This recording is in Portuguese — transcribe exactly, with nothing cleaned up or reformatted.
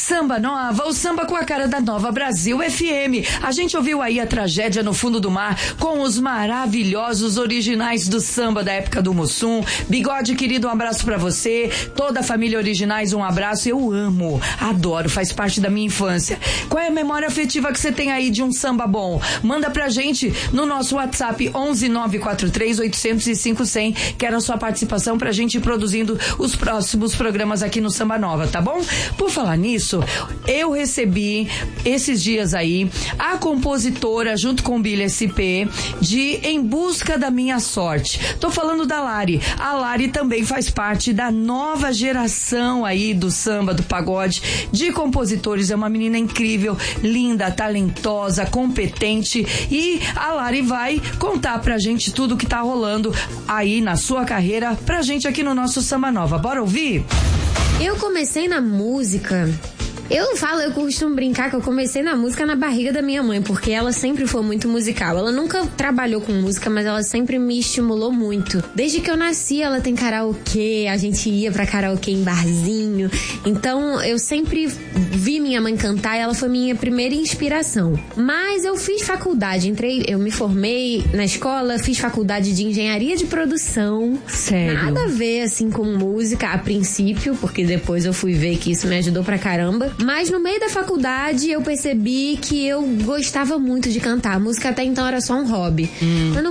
Samba Nova, o samba com a cara da Nova Brasil F M. A gente ouviu aí a Tragédia no Fundo do Mar com os maravilhosos originais do samba da época do Mussum. Bigode, querido, um abraço pra você. Toda a família Originais, um abraço. Eu amo, adoro, faz parte da minha infância. Qual é a memória afetiva que você tem aí de um samba bom? Manda pra gente no nosso WhatsApp onze nove quatro três oito zero cinco zero zero. Quero a sua participação pra gente ir produzindo os próximos programas aqui no Samba Nova, tá bom? Por falar nisso, eu recebi esses dias aí a compositora junto com o Billy S P de Em Busca da Minha Sorte. Tô falando da Lari. A Lari também faz parte da nova geração aí do samba, do pagode, de compositores. É uma menina incrível, linda, talentosa, competente, e a Lari vai contar pra gente tudo que tá rolando aí na sua carreira pra gente aqui no nosso Samba Nova. Bora ouvir? Eu comecei na música... Eu falo, eu costumo brincar que eu comecei na música na barriga da minha mãe, porque ela sempre foi muito musical. Ela nunca trabalhou com música, mas ela sempre me estimulou muito. Desde que eu nasci, ela tem karaokê, a gente ia pra karaokê em barzinho. Então, eu sempre vi minha mãe cantar e ela foi minha primeira inspiração. Mas eu fiz faculdade, entrei, eu me formei na escola, fiz faculdade de engenharia de produção. Sério? Nada a ver, assim, com música a princípio, porque depois eu fui ver que isso me ajudou pra caramba. Mas no meio da faculdade eu percebi que eu gostava muito de cantar. A música até então era só um hobby. Hum.